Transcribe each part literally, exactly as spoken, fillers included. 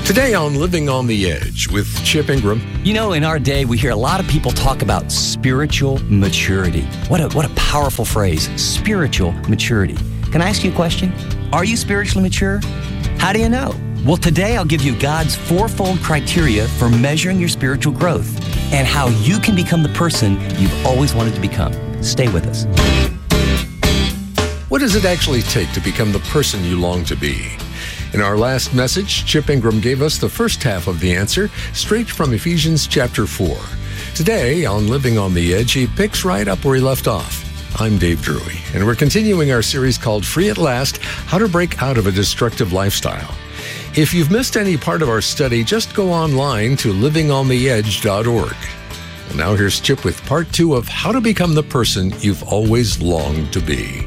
Today on Living on the Edge with Chip Ingram. You know, in our day, we hear a lot of people talk about spiritual maturity. What a, what a powerful phrase, spiritual maturity. Can I ask you a question? Are you spiritually mature? How do you know? Well, today I'll give you God's fourfold criteria for measuring your spiritual growth and how you can become the person you've always wanted to become. Stay with us. What does it actually take to become the person you long to be? In our last message, Chip Ingram gave us the first half of the answer, straight from Ephesians chapter four. Today, on Living on the Edge, he picks right up where he left off. I'm Dave Drury, and we're continuing our series called Free at Last, How to Break Out of a Destructive Lifestyle. If you've missed any part of our study, just go online to living on the edge dot org. Well, now here's Chip with part two of How to Become the Person You've Always Longed to Be.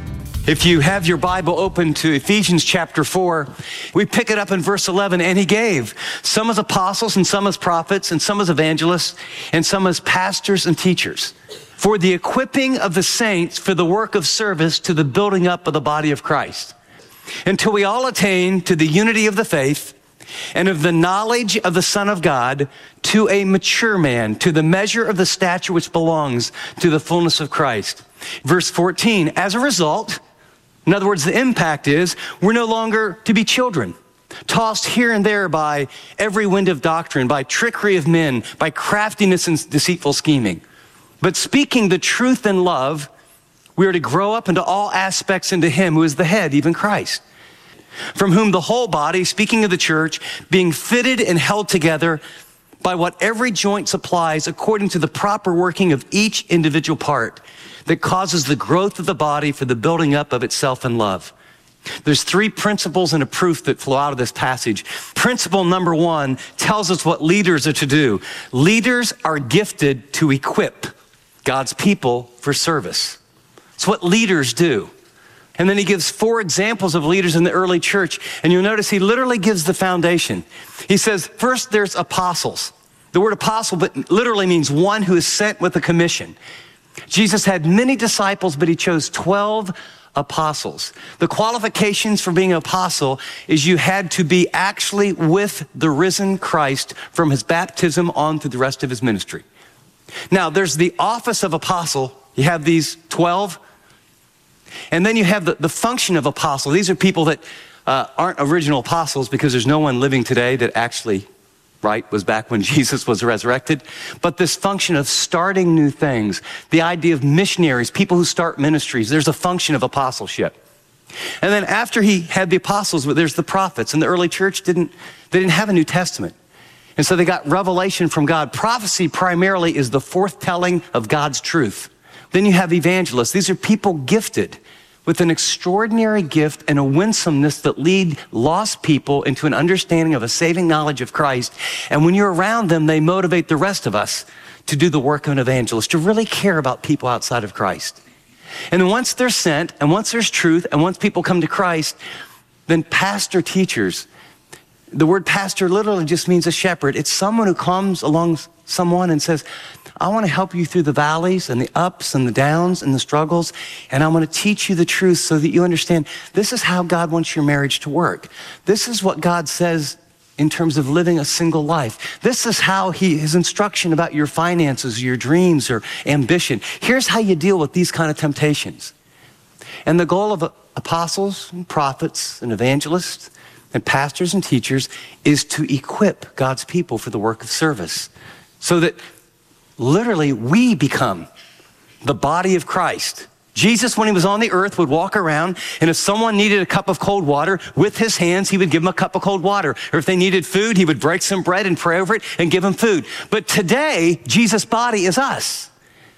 If you have your Bible open to Ephesians chapter four, we pick it up in verse eleven, and he gave some as apostles and some as prophets and some as evangelists and some as pastors and teachers for the equipping of the saints for the work of service to the building up of the body of Christ, until we all attain to the unity of the faith and of the knowledge of the Son of God, to a mature man, to the measure of the stature which belongs to the fullness of Christ. Verse fourteen, as a result, in other words, the impact is we're no longer to be children, tossed here and there by every wind of doctrine, by trickery of men, by craftiness and deceitful scheming. But speaking the truth in love, we are to grow up into all aspects into him who is the head, even Christ, from whom the whole body, speaking of the church, being fitted and held together by what every joint supplies according to the proper working of each individual part, that causes the growth of the body for the building up of itself in love. There's three principles and a proof that flow out of this passage. Principle number one tells us what leaders are to do. Leaders are gifted to equip God's people for service. It's what leaders do. And then he gives four examples of leaders in the early church. And you'll notice he literally gives the foundation. He says, first, there's apostles. The word apostle but literally means one who is sent with a commission. Jesus had many disciples, but he chose twelve apostles. The qualifications for being an apostle is you had to be actually with the risen Christ from his baptism on through the rest of his ministry. Now, there's the office of apostle. You have these twelve. And then you have the, the function of apostle. These are people that uh, aren't original apostles because there's no one living today that actually, right, was back when Jesus was resurrected. But this function of starting new things, the idea of missionaries, people who start ministries, there's a function of apostleship. And then after he had the apostles, there's the prophets. And the early church didn't, they didn't have a New Testament. And so they got revelation from God. Prophecy primarily is the forthtelling of God's truth. Then you have evangelists. These are people gifted with an extraordinary gift and a winsomeness that lead lost people into an understanding of a saving knowledge of Christ. And when you're around them, they motivate the rest of us to do the work of an evangelist, to really care about people outside of Christ. And once they're sent, and once there's truth, and once people come to Christ, then pastor teachers. The word pastor literally just means a shepherd. It's someone who comes along someone and says, I want to help you through the valleys and the ups and the downs and the struggles, and I'm going to teach you the truth so that you understand this is how God wants your marriage to work. This is what God says in terms of living a single life. This is how he, his instruction about your finances, your dreams, or ambition. Here's how you deal with these kind of temptations. And the goal of apostles and prophets and evangelists and pastors and teachers is to equip God's people for the work of service so that literally we become the body of Christ. Jesus, when he was on the earth, would walk around, and if someone needed a cup of cold water, with his hands, he would give them a cup of cold water. Or if they needed food, he would break some bread and pray over it and give them food. But today, Jesus' body is us.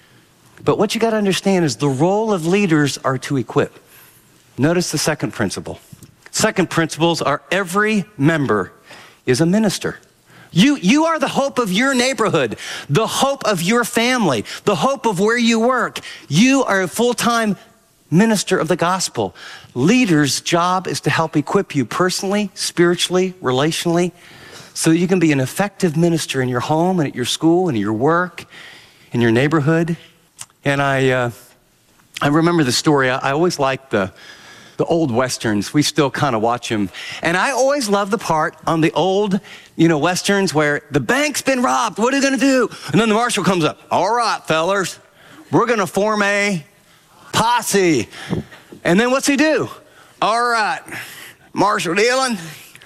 But what you got to understand is the role of leaders are to equip. Notice the second principle. Second principles are every member is a minister. You, you are the hope of your neighborhood, the hope of your family, the hope of where you work. You are a full-time minister of the gospel. Leaders' job is to help equip you personally, spiritually, relationally, so that you can be an effective minister in your home and at your school and your work, in your neighborhood. And I, uh, I remember the story. I, I always liked the the old Westerns. We still kind of watch them. And I always love the part on the old, you know, Westerns where the bank's been robbed. What are you going to do? And then the marshal comes up. All right, fellers, we're going to form a posse. And then what's he do? All right, Marshal Dillon,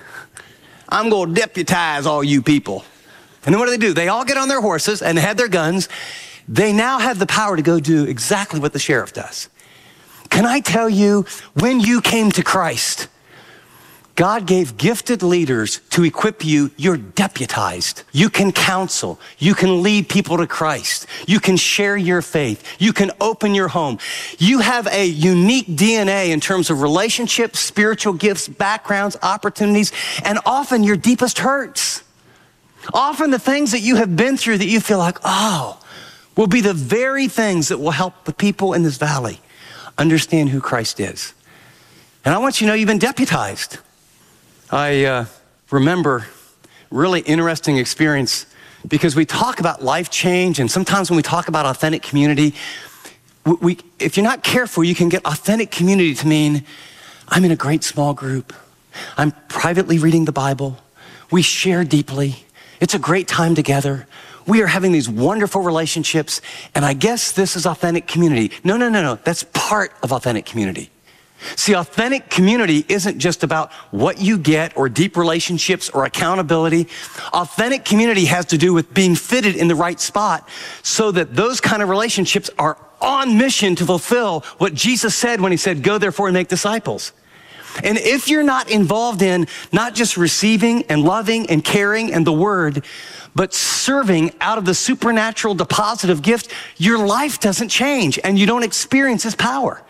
I'm going to deputize all you people. And then what do they do? They all get on their horses and have their guns. They now have the power to go do exactly what the sheriff does. Can I tell you, when you came to Christ, God gave gifted leaders to equip you. You're deputized. You can counsel. You can lead people to Christ. You can share your faith. You can open your home. You have a unique D N A in terms of relationships, spiritual gifts, backgrounds, opportunities, and often your deepest hurts. Often the things that you have been through that you feel like, oh, will be the very things that will help the people in this valley understand who Christ is. And I want you to know you've been deputized. I uh, remember really interesting experience because we talk about life change, and sometimes when we talk about authentic community, we, we, if you're not careful, you can get authentic community to mean I'm in a great small group. I'm privately reading the Bible. We share deeply. It's a great time together. We are having these wonderful relationships, and I guess this is authentic community. No, no, no, no. That's part of authentic community. See, authentic community isn't just about what you get or deep relationships or accountability. Authentic community has to do with being fitted in the right spot so that those kind of relationships are on mission to fulfill what Jesus said when he said, go therefore and make disciples. And if you're not involved in not just receiving and loving and caring and the word, but serving out of the supernatural deposit of gift, your life doesn't change and you don't experience his power.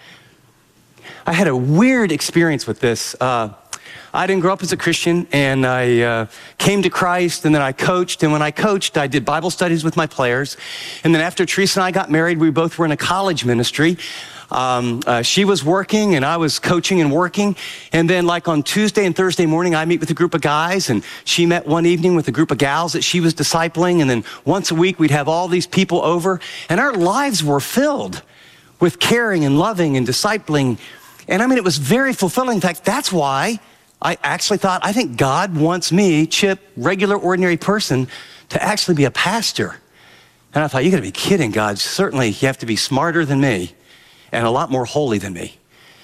I had a weird experience with this. Uh, I didn't grow up as a Christian, and I uh, came to Christ, and then I coached. And when I coached, I did Bible studies with my players. And then after Teresa and I got married, we both were in a college ministry. Um, uh, she was working, and I was coaching and working. And then like on Tuesday and Thursday morning, I meet with a group of guys, and she met one evening with a group of gals that she was discipling. And then once a week, we'd have all these people over, and our lives were filled with caring and loving and discipling. And I mean, it was very fulfilling. In fact, that's why I actually thought, I think God wants me, Chip, regular, ordinary person, to actually be a pastor. And I thought, you gotta be kidding, God. Certainly, you have to be smarter than me and a lot more holy than me.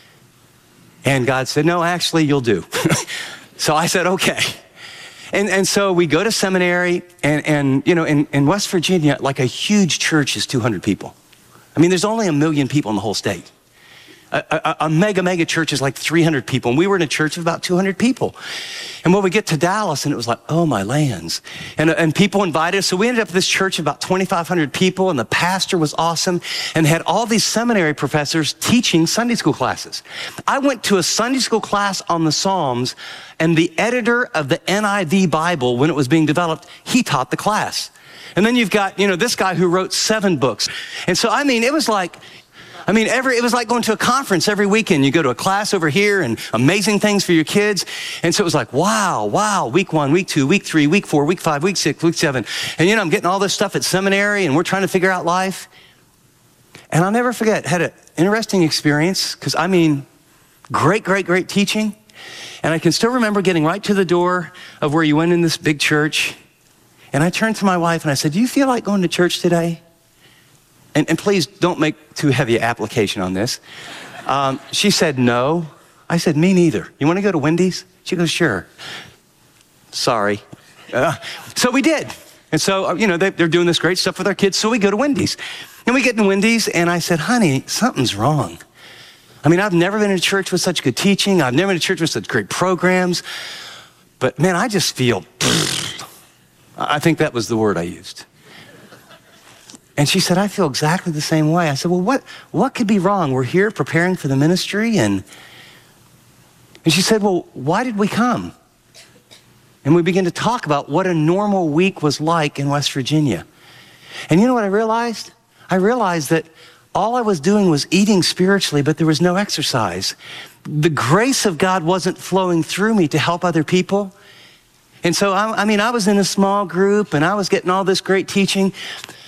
And God said, no, actually, you'll do. So I said, okay. And, and so we go to seminary, and, and you know, in, in West Virginia, like a huge church is two hundred people. I mean, there's only a million people in the whole state. A, a, a mega, mega church is like three hundred people. And we were in a church of about two hundred people. And when we get to Dallas, and it was like, oh my lands. And, and people invited us. So we ended up at this church of about twenty-five hundred people, and the pastor was awesome and had all these seminary professors teaching Sunday school classes. I went to a Sunday school class on the Psalms, and the editor of the N I V Bible, when it was being developed, he taught the class. And then you've got, you know, this guy who wrote seven books. And so, I mean, it was like, I mean, every, it was like going to a conference every weekend. You go to a class over here and amazing things for your kids. And so it was like, wow, wow, week one, week two, week three, week four, week five, week six, week seven. And, you know, I'm getting all this stuff at seminary, and we're trying to figure out life. And I'll never forget, had an interesting experience, because, I mean, great, great, great teaching. And I can still remember getting right to the door of where you went in this big church. And I turned to my wife and I said, do you feel like going to church today? And, and please don't make too heavy an application on this. Um, she said, no. I said, me neither. You want to go to Wendy's? She goes, sure. Sorry. Uh, so we did. And so, you know, they, they're doing this great stuff with our kids. So we go to Wendy's. And we get in Wendy's, and I said, honey, something's wrong. I mean, I've never been in a church with such good teaching. I've never been in a church with such great programs. But man, I just feel, I think that was the word I used. And she said, I feel exactly the same way. I said, well, what, what could be wrong? We're here preparing for the ministry. And, and she said, well, why did we come? And we began to talk about what a normal week was like in West Virginia. And you know what I realized? I realized that all I was doing was eating spiritually, but there was no exercise. The grace of God wasn't flowing through me to help other people. And so, I, I mean, I was in a small group, and I was getting all this great teaching.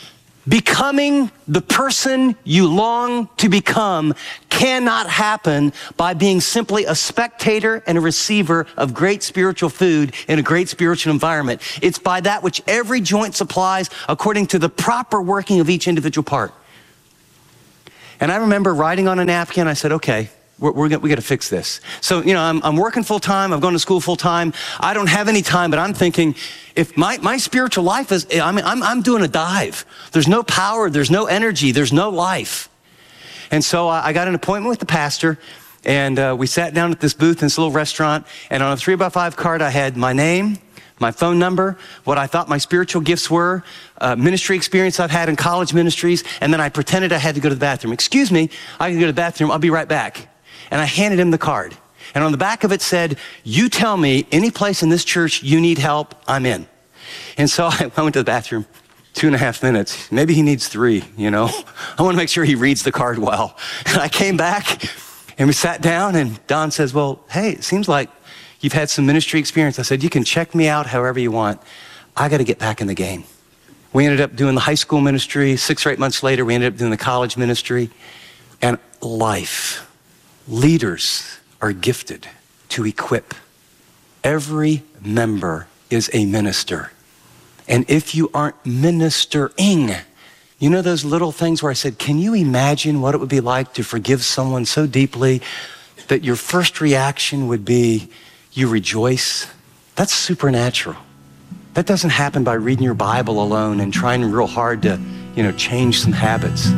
Becoming the person you long to become cannot happen by being simply a spectator and a receiver of great spiritual food in a great spiritual environment. It's by that which every joint supplies according to the proper working of each individual part. And I remember writing on a napkin, I said, okay, we're, we're gonna, we got to fix this. So, you know, I'm, I'm working full time. I'm going to school full time. I don't have any time, but I'm thinking, if my, my spiritual life is, I mean, I'm, I'm doing a dive. There's no power. There's no energy. There's no life. And so I, I got an appointment with the pastor, and uh, we sat down at this booth in this little restaurant, and on a three by five card, I had my name, my phone number, what I thought my spiritual gifts were, uh, ministry experience I've had in college ministries, and then I pretended I had to go to the bathroom. Excuse me, I can go to the bathroom. I'll be right back. And I handed him the card. And on the back of it said, you tell me any place in this church you need help, I'm in. And so I went to the bathroom, two and a half minutes. Maybe he needs three, you know. I want to make sure he reads the card well. And I came back and we sat down, and Don says, well, hey, it seems like you've had some ministry experience. I said, you can check me out however you want. I got to get back in the game. We ended up doing the high school ministry. Six or eight months later, we ended up doing the college ministry. And life, leaders are gifted to equip. Every member is a minister. And if you aren't ministering, you know those little things where I said, can you imagine what it would be like to forgive someone so deeply that your first reaction would be, you rejoice? That's supernatural. That doesn't happen by reading your Bible alone and trying real hard to, you know, change some habits.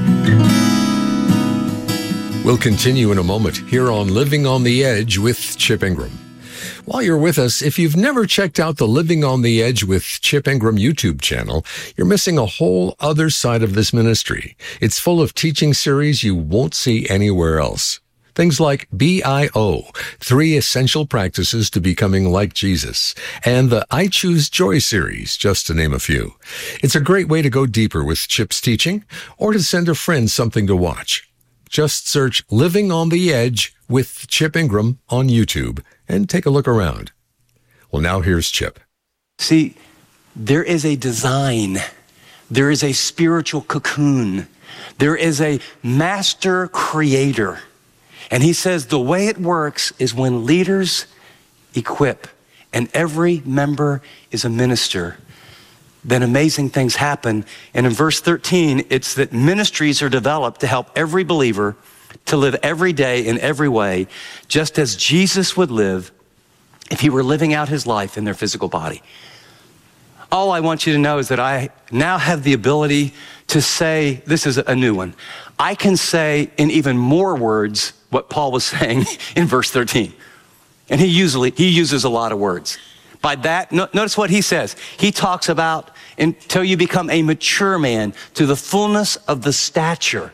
We'll continue in a moment here on Living on the Edge with Chip Ingram. While you're with us, if you've never checked out the Living on the Edge with Chip Ingram YouTube channel, you're missing a whole other side of this ministry. It's full of teaching series you won't see anywhere else. Things like B I O, Three Essential Practices to Becoming Like Jesus, and the I Choose Joy series, just to name a few. It's a great way to go deeper with Chip's teaching or to send a friend something to watch. Just search Living on the Edge with Chip Ingram on YouTube and take a look around. Well, now here's Chip. See, there is a design. There is a spiritual cocoon. There is a master creator. And he says the way it works is when leaders equip and every member is a minister, then amazing things happen. And in verse thirteen, it's that ministries are developed to help every believer to live every day in every way, just as Jesus would live if he were living out his life in their physical body. All I want you to know is that I now have the ability to say, this is a new one. I can say in even more words what Paul was saying in verse thirteen. And he usually, he uses a lot of words. By that, no, notice what he says. He talks about until you become a mature man to the fullness of the stature,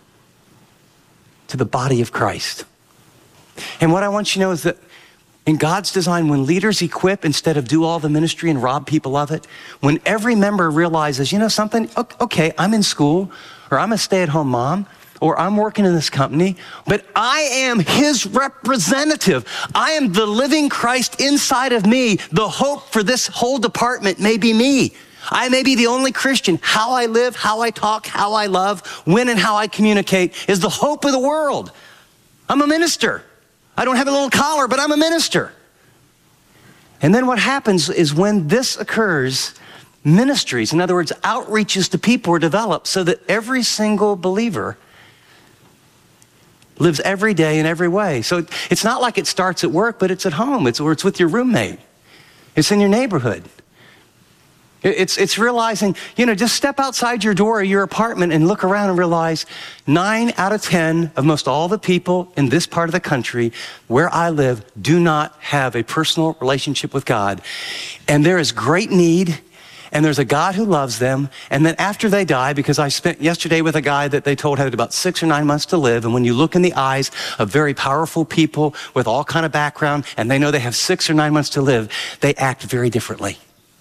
to the body of Christ. And what I want you to know is that in God's design, when leaders equip instead of do all the ministry and rob people of it, when every member realizes, you know something, okay, I'm in school, or I'm a stay-at-home mom, or I'm working in this company, but I am his representative. I am the living Christ inside of me. The hope for this whole department may be me. I may be the only Christian. How I live, how I talk, how I love, when and how I communicate is the hope of the world. I'm a minister. I don't have a little collar, but I'm a minister. And then what happens is when this occurs, ministries, in other words, outreaches to people are developed so that every single believer lives every day in every way. So it's not like it starts at work, but it's at home. It's or it's with your roommate. It's in your neighborhood. It's, it's realizing, you know, just step outside your door or your apartment and look around and realize nine out of ten of most all the people in this part of the country where I live do not have a personal relationship with God. And there is great need. And there's a God who loves them. And then after they die, because I spent yesterday with a guy that they told had about six or nine months to live. And when you look in the eyes of very powerful people with all kind of background, and they know they have six or nine months to live, they act very differently.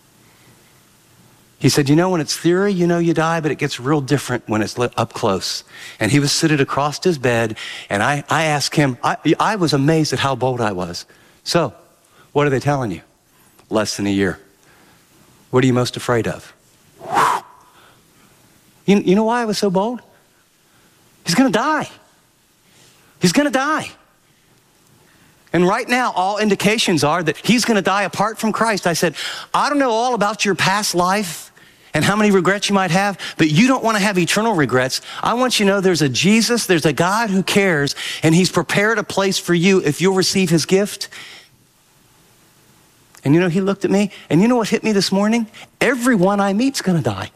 He said, you know, when it's theory, you know you die, but it gets real different when it's up close. And he was seated across his bed, and I, I asked him, I, I was amazed at how bold I was. So, what are they telling you? Less than a year. What are you most afraid of? Whew. You, you know why I was so bold? He's going to die. He's going to die. And right now, all indications are that he's going to die apart from Christ. I said, I don't know all about your past life and how many regrets you might have, but you don't want to have eternal regrets. I want you to know there's a Jesus, there's a God who cares, and he's prepared a place for you if you'll receive his gift. And you know, he looked at me, and you know what hit me this morning? Everyone I meet's going to die.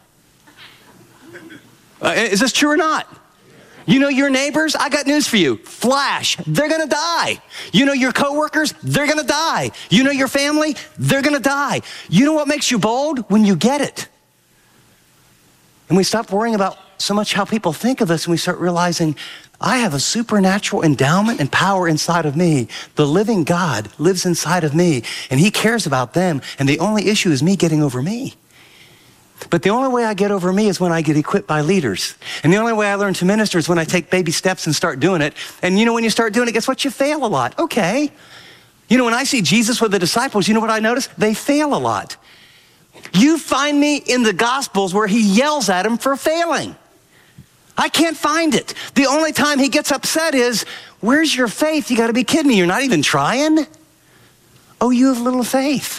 Uh, is this true or not? You know your neighbors? I got news for you. Flash, they're gonna die. You know your coworkers? They're gonna die. You know your family? They're gonna die. You know what makes you bold? When you get it. And we stop worrying about so much how people think of us, and we start realizing, I have a supernatural endowment and power inside of me. The living God lives inside of me, and he cares about them, and the only issue is me getting over me. But the only way I get over me is when I get equipped by leaders. And the only way I learn to minister is when I take baby steps and start doing it. And you know, when you start doing it, guess what? You fail a lot. Okay. You know, when I see Jesus with the disciples, you know what I notice? They fail a lot. You find me in the Gospels where he yells at them for failing. I can't find it. The only time he gets upset is, where's your faith? You got to be kidding me. You're not even trying? Oh, you have little faith.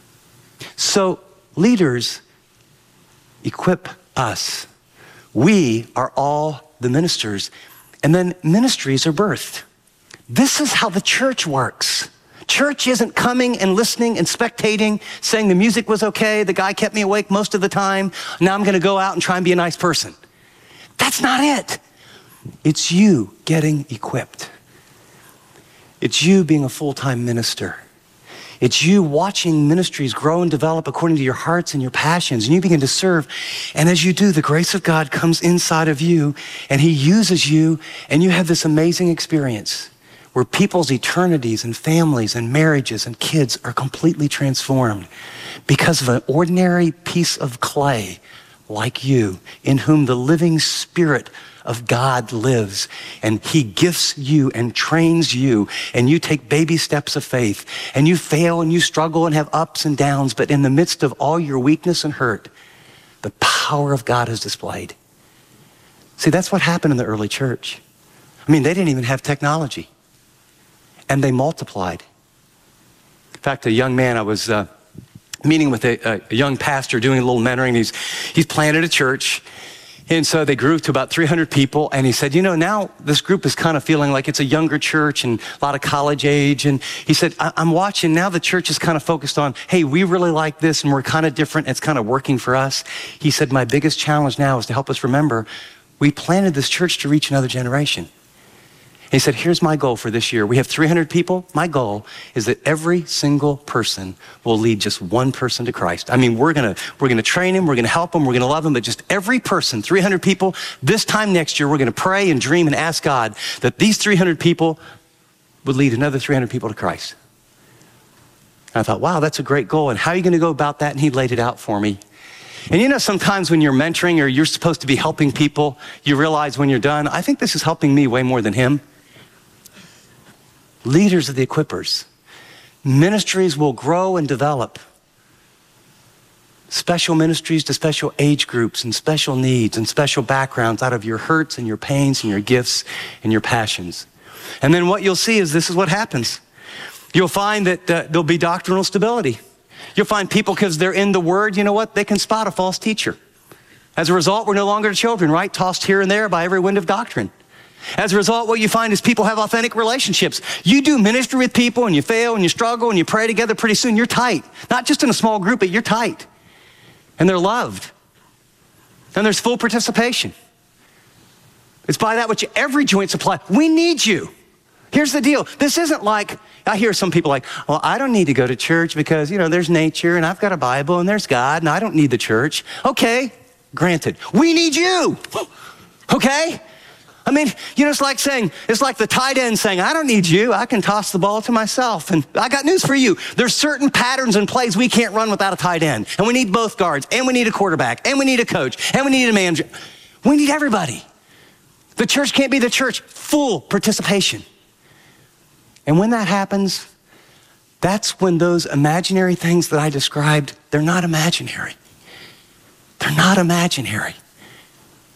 So leaders equip us. We are all the ministers. And then ministries are birthed. This is how the church works. Church isn't coming and listening and spectating, saying the music was okay, the guy kept me awake most of the time, now I'm gonna go out and try and be a nice person. That's not it. It's you getting equipped. It's you being a full-time minister. It's you watching ministries grow and develop according to your hearts and your passions, and you begin to serve. And as you do, the grace of God comes inside of you, and he uses you, and you have this amazing experience where people's eternities and families and marriages and kids are completely transformed because of an ordinary piece of clay like you, in whom the living Spirit of God lives, and he gifts you and trains you, and you take baby steps of faith, and you fail and you struggle and have ups and downs, but in the midst of all your weakness and hurt, the power of God is displayed. See, that's what happened in the early church. I mean, they didn't even have technology, and they multiplied. In fact, a young man, I was uh, meeting with a, a young pastor doing a little mentoring. He's, he's planted a church. And so they grew to about three hundred people. And he said, you know, now this group is kind of feeling like it's a younger church and a lot of college age. And he said, I- I'm watching now the church is kind of focused on, hey, we really like this and we're kind of different. It's kind of working for us. He said, my biggest challenge now is to help us remember we planted this church to reach another generation. He said, here's my goal for this year. We have three hundred people. My goal is that every single person will lead just one person to Christ. I mean, we're gonna, we're gonna train him, we're gonna help him, we're gonna love him, but just every person, three hundred people, this time next year, we're gonna pray and dream and ask God that these three hundred people would lead another three hundred people to Christ. And I thought, wow, that's a great goal. And how are you gonna go about that? And he laid it out for me. And you know, sometimes when you're mentoring or you're supposed to be helping people, you realize when you're done, I think this is helping me way more than him. Leaders are the equippers. Ministries will grow and develop. Special ministries to special age groups and special needs and special backgrounds out of your hurts and your pains and your gifts and your passions. And then what you'll see is this is what happens. You'll find that uh, there'll be doctrinal stability. You'll find people, because they're in the Word, you know what? They can spot a false teacher. As a result, we're no longer children, right? Tossed here and there by every wind of doctrine. As a result, what you find is people have authentic relationships. You do ministry with people and you fail and you struggle and you pray together, pretty soon you're tight. Not just in a small group, but you're tight. And they're loved. And there's full participation. It's by that which every joint supply. We need you. Here's the deal. This isn't like, I hear some people like, well, I don't need to go to church because, you know, there's nature and I've got a Bible and there's God and I don't need the church. Okay, granted. We need you. Okay? I mean, you know, it's like saying, it's like the tight end saying, I don't need you. I can toss the ball to myself. And I got news for you. There's certain patterns and plays we can't run without a tight end. And we need both guards. And we need a quarterback. And we need a coach. And we need a manager. We need everybody. The church can't be the church. Full participation. And when that happens, that's when those imaginary things that I described, they're not imaginary. They're not imaginary.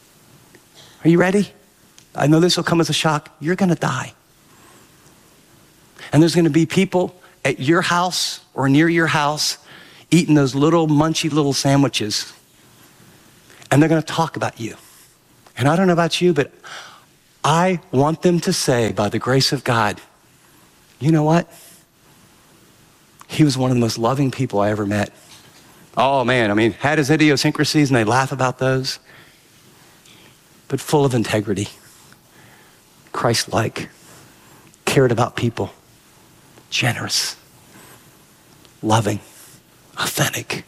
Are you ready? I know this will come as a shock. You're going to die. And there's going to be people at your house or near your house eating those little munchy little sandwiches. And they're going to talk about you. And I don't know about you, but I want them to say, by the grace of God, you know what? He was one of the most loving people I ever met. Oh man, I mean, had his idiosyncrasies and they laugh about those, but full of integrity, Christ-like, cared about people, generous, loving, authentic.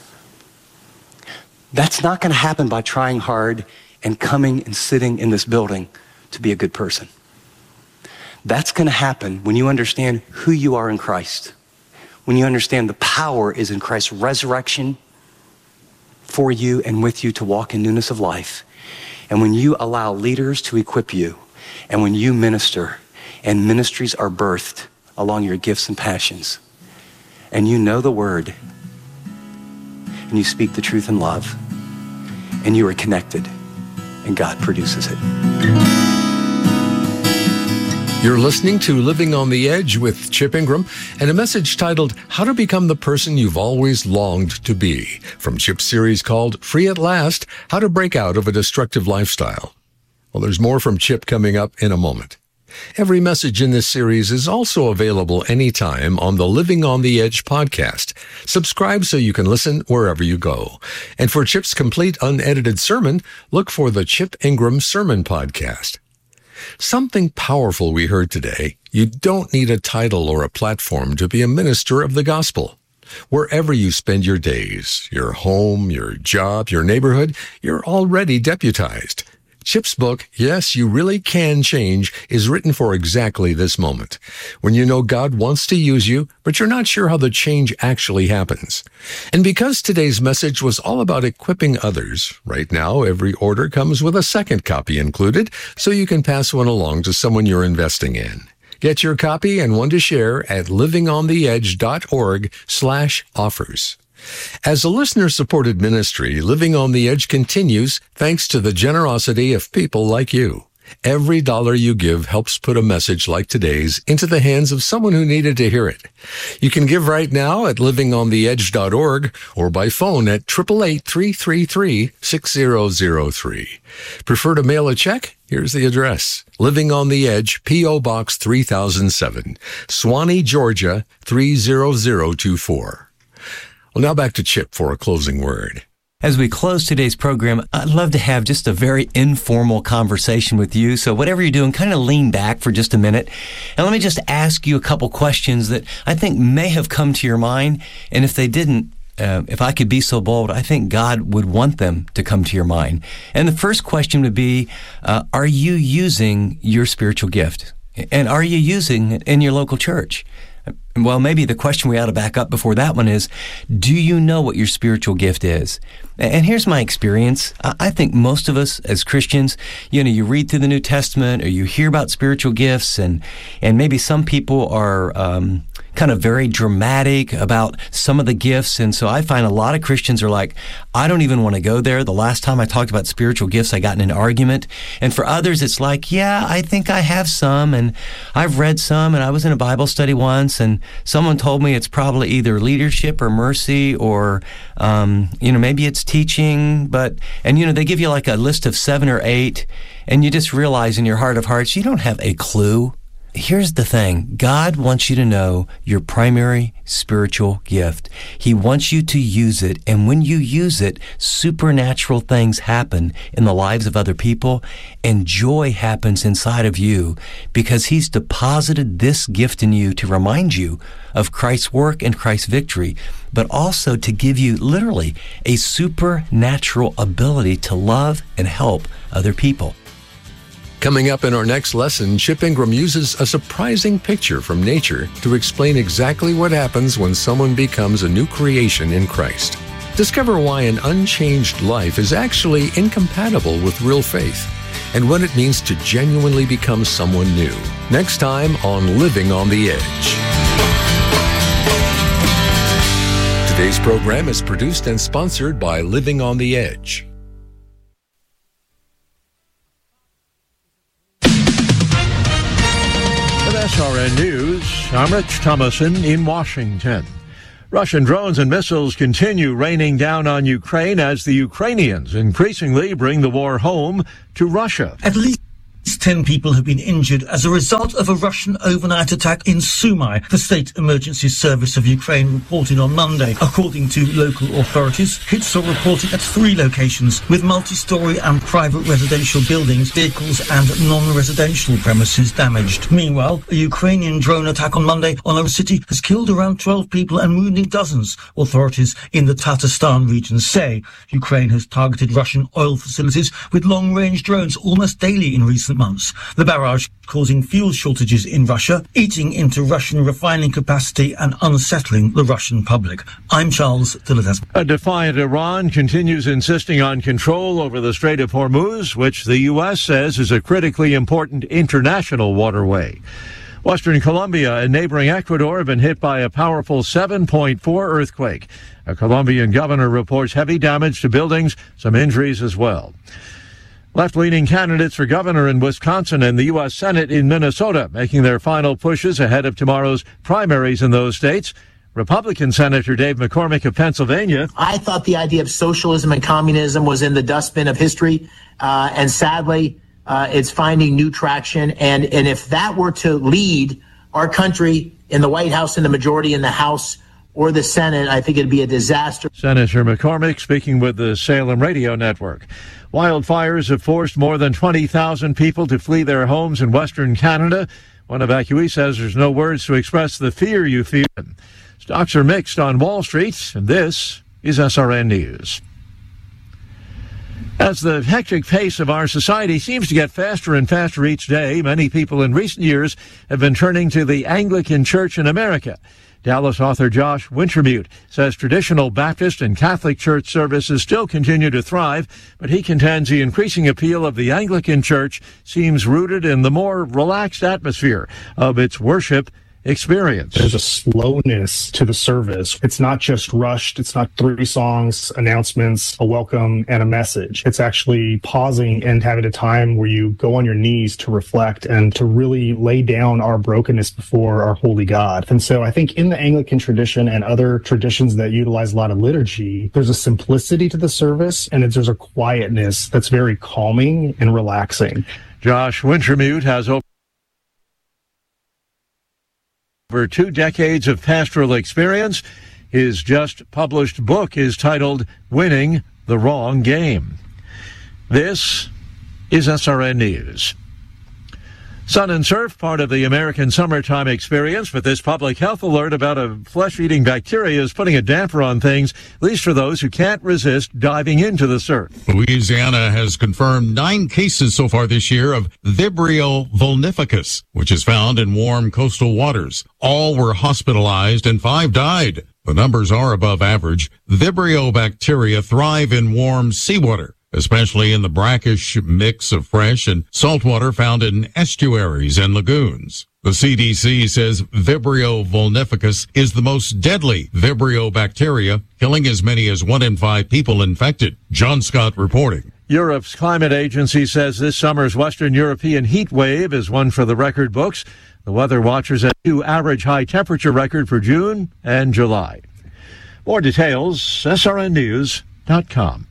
That's not going to happen by trying hard and coming and sitting in this building to be a good person. That's going to happen when you understand who you are in Christ, when you understand the power is in Christ's resurrection for you and with you to walk in newness of life, and when you allow leaders to equip you, and when you minister, and ministries are birthed along your gifts and passions, and you know the word, and you speak the truth in love, and you are connected, and God produces it. You're listening to Living on the Edge with Chip Ingram and a message titled, How to Become the Person You've Always Longed to Be, from Chip's series called Free at Last, How to Break Out of a Destructive Lifestyle. Well, there's more from Chip coming up in a moment. Every message in this series is also available anytime on the Living on the Edge podcast. Subscribe so you can listen wherever you go. And for Chip's complete unedited sermon, look for the Chip Ingram Sermon Podcast. Something powerful we heard today. You don't need a title or a platform to be a minister of the gospel. Wherever you spend your days, your home, your job, your neighborhood, you're already deputized. Chip's book, Yes, You Really Can Change, is written for exactly this moment, when you know God wants to use you, but you're not sure how the change actually happens. And because today's message was all about equipping others, right now every order comes with a second copy included, so you can pass one along to someone you're investing in. Get your copy and one to share at livingontheedge.org slash offers. As a listener-supported ministry, Living on the Edge continues thanks to the generosity of people like you. Every dollar you give helps put a message like today's into the hands of someone who needed to hear it. You can give right now at living on the edge dot org or by phone at eight eight eight, three three three, six zero zero three. Prefer to mail a check? Here's the address. Living on the Edge, P O. Box three thousand seven, Swanee, Georgia, three zero zero two four. Well, now back to Chip for a closing word. As we close today's program, I'd love to have just a very informal conversation with you. So whatever you're doing, kind of lean back for just a minute. And let me just ask you a couple questions that I think may have come to your mind. And if they didn't, uh, if I could be so bold, I think God would want them to come to your mind. And the first question would be, uh, are you using your spiritual gift? And are you using it in your local church? Well, maybe the question we ought to back up before that one is, do you know what your spiritual gift is? And here's my experience. I think most of us as Christians, you know, you read through the New Testament or you hear about spiritual gifts, and, and maybe some people are um, kind of very dramatic about some of the gifts. And so I find a lot of Christians are like, I don't even want to go there. The last time I talked about spiritual gifts, I got in an argument. And for others, it's like, yeah, I think I have some, and I've read some, and I was in a Bible study once, and someone told me it's probably either leadership or mercy or, um, you know, maybe it's teaching, but, and, you know, they give you like a list of seven or eight, and you just realize in your heart of hearts, you don't have a clue. Here's the thing. God wants you to know your primary spiritual gift. He wants you to use it. And when you use it, supernatural things happen in the lives of other people, and joy happens inside of you because He's deposited this gift in you to remind you of Christ's work and Christ's victory, but also to give you literally a supernatural ability to love and help other people. Coming up in our next lesson, Chip Ingram uses a surprising picture from nature to explain exactly what happens when someone becomes a new creation in Christ. Discover why an unchanged life is actually incompatible with real faith, and what it means to genuinely become someone new. Next time on Living on the Edge. Today's program is produced and sponsored by Living on the Edge. S R N News, I'm Rich Thomason in Washington. Russian drones and missiles continue raining down on Ukraine as the Ukrainians increasingly bring the war home to Russia. At least ten people have been injured as a result of a Russian overnight attack in Sumy, the State Emergency Service of Ukraine reported on Monday. According to local authorities, hits are reported at three locations with multi-story and private residential buildings, vehicles and non-residential premises damaged. Meanwhile, a Ukrainian drone attack on Monday on a city has killed around twelve people and wounded dozens, authorities in the Tatarstan region say. Ukraine has targeted Russian oil facilities with long-range drones almost daily in recent months. The barrage causing fuel shortages in Russia, eating into Russian refining capacity and unsettling the Russian public. I'm Charles de Ledesma. A defiant Iran continues insisting on control over the Strait of Hormuz, which the U S says is a critically important international waterway. Western Colombia and neighboring Ecuador have been hit by a powerful seven point four earthquake. A Colombian governor reports heavy damage to buildings, some injuries as well. Left-leaning candidates for governor in Wisconsin and the U S Senate in Minnesota making their final pushes ahead of tomorrow's primaries in those states. Republican Senator Dave McCormick of Pennsylvania. I thought the idea of socialism and communism was in the dustbin of history, uh, and sadly, uh, it's finding new traction. And, and if that were to lead our country in the White House, in the majority in the House or the Senate, I think it'd be a disaster. Senator McCormick speaking with the Salem Radio Network. Wildfires have forced more than twenty thousand people to flee their homes in Western Canada. One evacuee says there's no words to express the fear you feel. Stocks are mixed on Wall Street, and this is S R N News. As the hectic pace of our society seems to get faster and faster each day, many people in recent years have been turning to the Anglican Church in America. Dallas author Josh Wintermute says traditional Baptist and Catholic church services still continue to thrive, but he contends the increasing appeal of the Anglican Church seems rooted in the more relaxed atmosphere of its worship experience. There's a slowness to the service. It's not just rushed. It's not three songs, announcements, a welcome, and a message. It's actually pausing and having a time where you go on your knees to reflect and to really lay down our brokenness before our holy God. And so I think in the Anglican tradition and other traditions that utilize a lot of liturgy, there's a simplicity to the service, and there's a quietness that's very calming and relaxing. Josh Wintermute has opened over two decades of pastoral experience. His just published book is titled Winning the Wrong Game. This is S R N News. Sun and surf, part of the American summertime experience, but this public health alert about a flesh-eating bacteria is putting a damper on things, at least for those who can't resist diving into the surf. Louisiana has confirmed nine cases so far this year of Vibrio vulnificus, which is found in warm coastal waters. All were hospitalized and five died. The numbers are above average. Vibrio bacteria thrive in warm seawater, especially in the brackish mix of fresh and salt water found in estuaries and lagoons. The C D C says Vibrio vulnificus is the most deadly Vibrio bacteria, killing as many as one in five people infected. John Scott reporting. Europe's climate agency says this summer's Western European heat wave is one for the record books. The weather watchers at new average high temperature record for June and July. More details, S R N news dot com.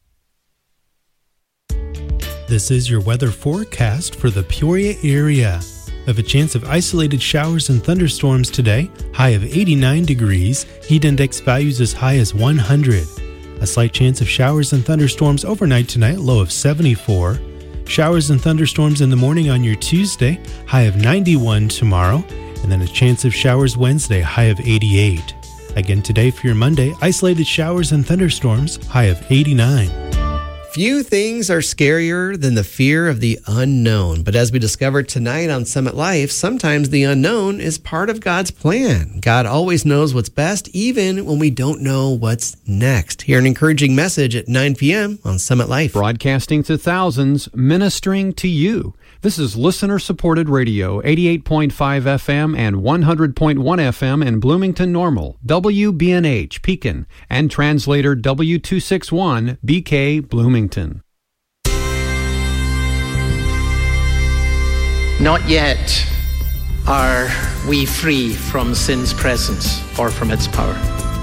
This is your weather forecast for the Peoria area. Of a chance of isolated showers and thunderstorms today, high of eighty-nine degrees, heat index values as high as one hundred. A slight chance of showers and thunderstorms overnight tonight, low of seventy-four. Showers and thunderstorms in the morning on your Tuesday, high of ninety-one tomorrow. And then a chance of showers Wednesday, high of eighty-eight. Again today for your Monday, isolated showers and thunderstorms, high of eighty-nine. Few things are scarier than the fear of the unknown. But as we discovered tonight on Summit Life, sometimes the unknown is part of God's plan. God always knows what's best, even when we don't know what's next. Hear an encouraging message at nine p.m. on Summit Life. Broadcasting to thousands, ministering to you. This is listener-supported radio, eighty-eight point five F M and one hundred point one F M in Bloomington Normal, W B N H, Pekin, and translator W two sixty-one, B K, Bloomington. Not yet. are we free from sin's presence or from its power.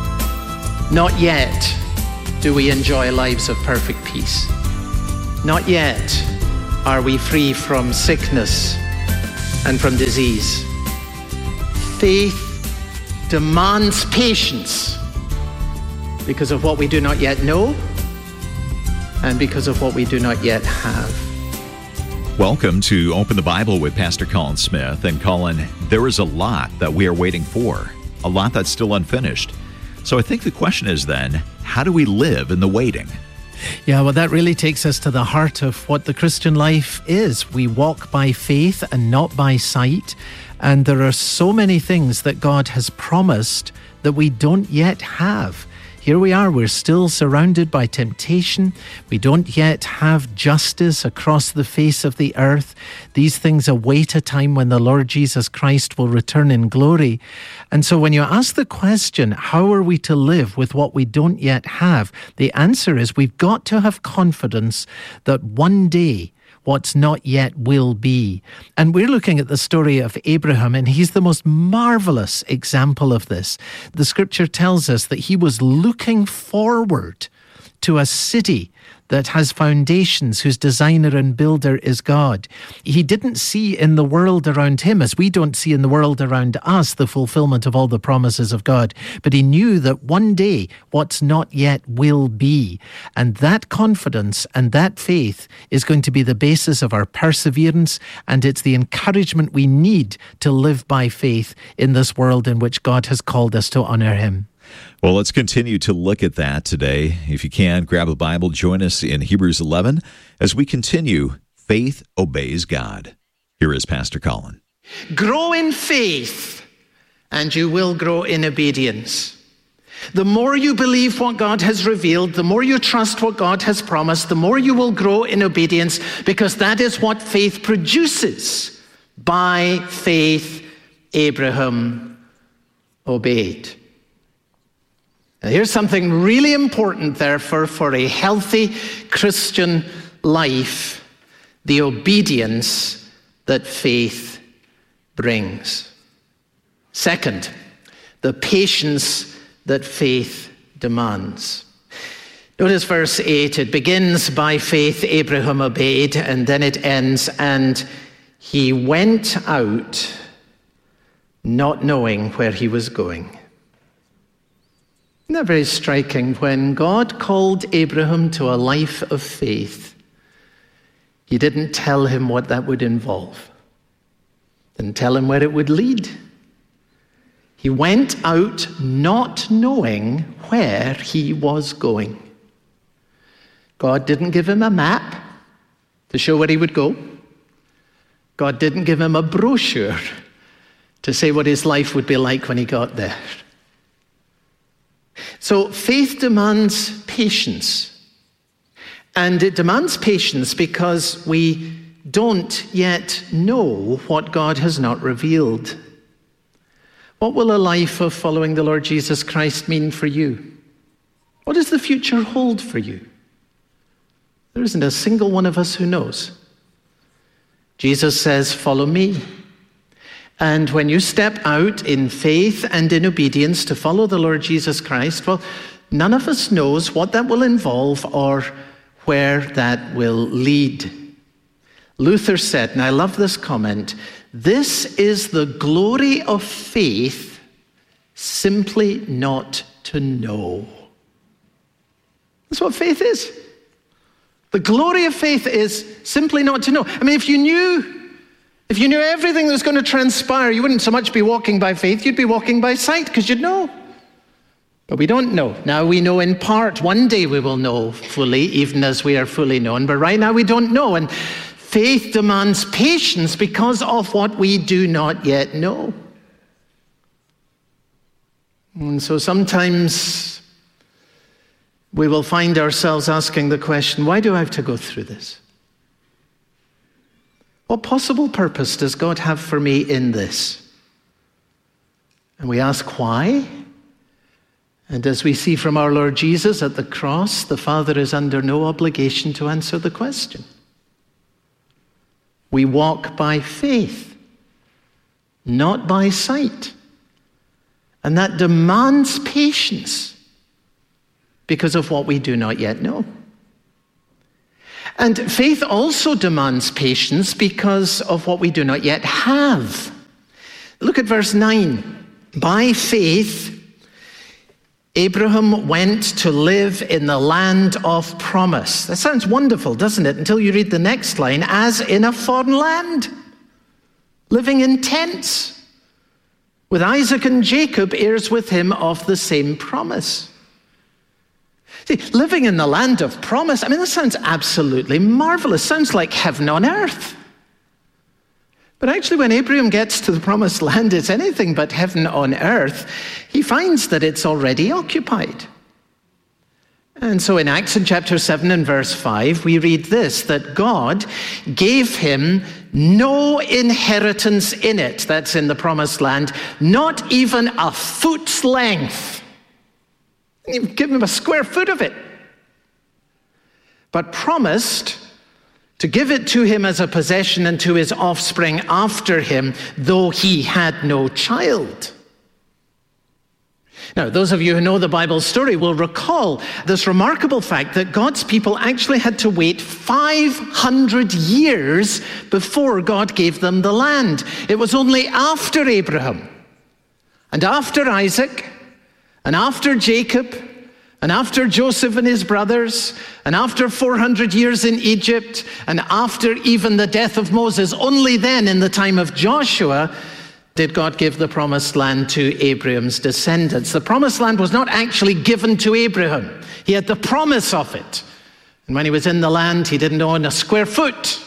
Not yet do we enjoy lives of perfect peace. Not yet are we free from sickness and from disease. Faith demands patience because of what we do not yet know and because of what we do not yet have. Welcome to Open the Bible with Pastor Colin Smith. And Colin, there is a lot that we are waiting for, a lot that's still unfinished. So I think the question is then, how do we live in the waiting? Yeah, well, that really takes us to the heart of what the Christian life is. We walk by faith and not by sight. And there are so many things that God has promised that we don't yet have. Here we are, we're still surrounded by temptation. We don't yet have justice across the face of the earth. These things await a time when the Lord Jesus Christ will return in glory. And so when you ask the question, how are we to live with what we don't yet have? The answer is we've got to have confidence that one day what's not yet will be. And we're looking at the story of Abraham, and he's the most marvelous example of this. The scripture tells us that he was looking forward to a city that has foundations, whose designer and builder is God. He didn't see in the world around him, as we don't see in the world around us, the fulfillment of all the promises of God. But he knew that one day what's not yet will be. And that confidence and that faith is going to be the basis of our perseverance, and it's the encouragement we need to live by faith in this world in which God has called us to honor him. Well, let's continue to look at that today. If you can, grab a Bible, join us in Hebrews eleven as we continue, Faith Obeys God. Here is Pastor Colin. Grow in faith, and you will grow in obedience. The more you believe what God has revealed, the more you trust what God has promised, the more you will grow in obedience, because that is what faith produces. By faith, Abraham obeyed. Now, here's something really important, therefore, for a healthy Christian life: the obedience that faith brings. Second, the patience that faith demands. Notice verse eight. It begins, by faith Abraham obeyed, and then it ends, and he went out not knowing where he was going. Isn't that very striking? When God called Abraham to a life of faith, he didn't tell him what that would involve. Didn't tell him where it would lead. He went out not knowing where he was going. God didn't give him a map to show where he would go. God didn't give him a brochure to say what his life would be like when he got there. So faith demands patience. And it demands patience because we don't yet know what God has not revealed. What will a life of following the Lord Jesus Christ mean for you? What does the future hold for you? There isn't a single one of us who knows. Jesus says, "Follow me." And when you step out in faith and in obedience to follow the Lord Jesus Christ, well, none of us knows what that will involve or where that will lead. Luther said, and I love this comment, "This is the glory of faith, simply not to know." That's what faith is. The glory of faith is simply not to know. I mean, if you knew If you knew everything that was going to transpire, you wouldn't so much be walking by faith, you'd be walking by sight, because you'd know. But we don't know. Now we know in part. One day we will know fully, even as we are fully known. But right now we don't know. And faith demands patience because of what we do not yet know. And so sometimes we will find ourselves asking the question, why do I have to go through this? What possible purpose does God have for me in this? And we ask why. And as we see from our Lord Jesus at the cross, the Father is under no obligation to answer the question. We walk by faith, not by sight. And that demands patience because of what we do not yet know. And faith also demands patience because of what we do not yet have. Look at verse nine. By faith, Abraham went to live in the land of promise. That sounds wonderful, doesn't it? Until you read the next line, as in a foreign land, living in tents, with Isaac and Jacob, heirs with him of the same promise. See, living in the land of promise, I mean, that sounds absolutely marvelous. Sounds like heaven on earth. But actually, when Abraham gets to the promised land, it's anything but heaven on earth. He finds that it's already occupied. And so in Acts in chapter seven and verse five, we read this, that God gave him no inheritance in it, that's in the promised land, not even a foot's length. He didn't even give him a square foot of it, but promised to give it to him as a possession and to his offspring after him, though he had no child. Now, those of you who know the Bible story will recall this remarkable fact that God's people actually had to wait five hundred years before God gave them the land. It was only after Abraham and after Isaac and after Jacob and after Joseph and his brothers, and after four hundred years in Egypt, and after even the death of Moses, only then in the time of Joshua did God give the promised land to Abraham's descendants. The promised land was not actually given to Abraham. He had the promise of it. And when he was in the land, he didn't own a square foot.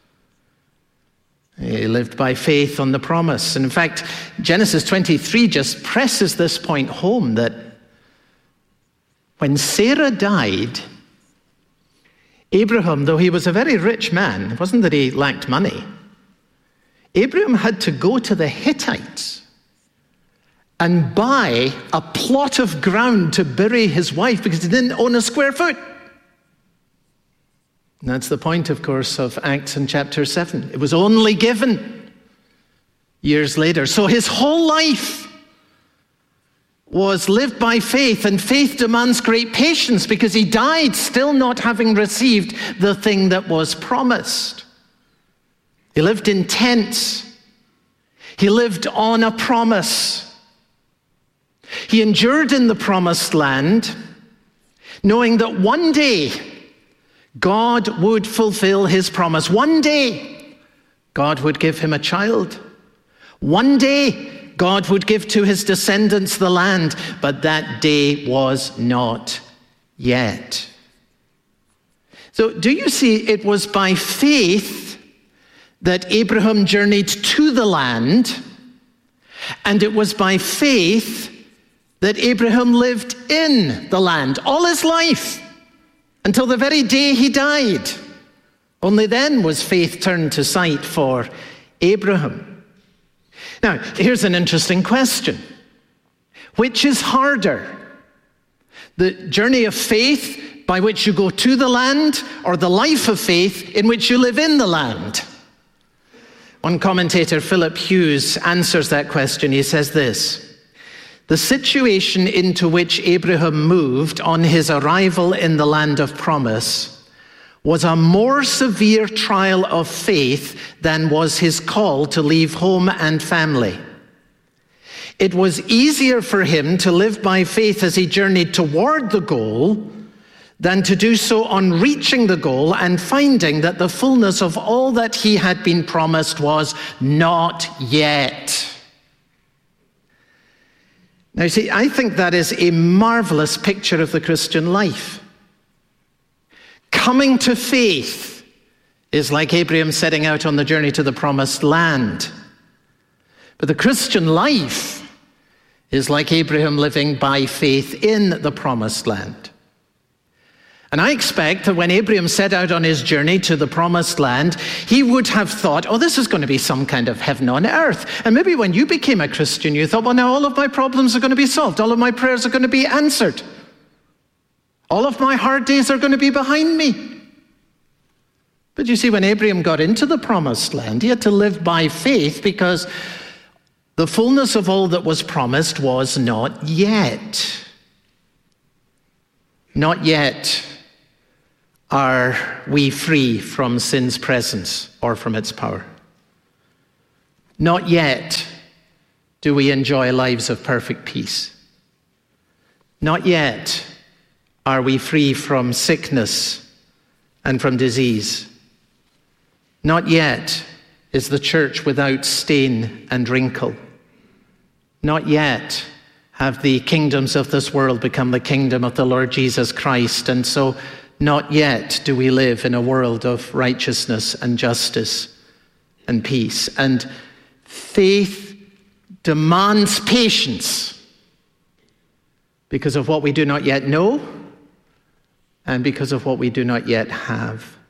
He lived by faith on the promise. And in fact, Genesis twenty-three just presses this point home, that when Sarah died, Abraham, though he was a very rich man, it wasn't that he lacked money, Abraham had to go to the Hittites and buy a plot of ground to bury his wife because he didn't own a square foot. And that's the point, of course, of Acts in chapter seven. It was only given years later. So his whole life was lived by faith, and faith demands great patience because he died still not having received the thing that was promised. He lived in tents. He lived on a promise. He endured in the promised land, knowing that one day God would fulfill his promise. One day God would give him a child. One day God would give to his descendants the land, but that day was not yet. So do you see, it was by faith that Abraham journeyed to the land, and it was by faith that Abraham lived in the land all his life until the very day he died. Only then was faith turned to sight for Abraham. Now, here's an interesting question. Which is harder? The journey of faith by which you go to the land, or the life of faith in which you live in the land? One commentator, Philip Hughes, answers that question. He says this: the situation into which Abraham moved on his arrival in the land of promise was a more severe trial of faith than was his call to leave home and family. It was easier for him to live by faith as he journeyed toward the goal than to do so on reaching the goal and finding that the fullness of all that he had been promised was not yet. Now, see, I think that is a marvelous picture of the Christian life. Coming to faith is like Abraham setting out on the journey to the promised land. But the Christian life is like Abraham living by faith in the promised land. And I expect that when Abraham set out on his journey to the promised land, he would have thought, oh, this is going to be some kind of heaven on earth. And maybe when you became a Christian, you thought, well, now all of my problems are going to be solved. All of my prayers are going to be answered. All of my hard days are going to be behind me. But you see, when Abraham got into the promised land, he had to live by faith because The fullness of all that was promised was not yet. Not yet are we free from sin's presence or from its power. Not yet do we enjoy lives of perfect peace. Not yet are we free from sickness and from disease. Not yet is the church without stain and wrinkle. Not yet have the kingdoms of this world become the kingdom of the Lord Jesus Christ. And so not yet do we live in a world of righteousness and justice and peace. And faith demands patience because of what we do not yet know and because of what we do not yet have.